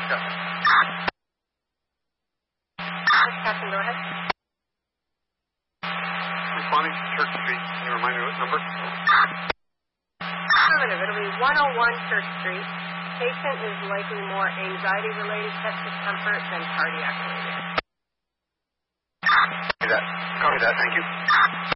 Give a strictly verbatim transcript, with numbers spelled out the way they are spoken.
discussing. Captain, go ahead. Responding to Church Street. Can you remind me what number? Affirmative. It'll be one oh one Church Street. Patient is likely more anxiety-related chest discomfort than cardiac-related. Copy that. Copy that. Thank you.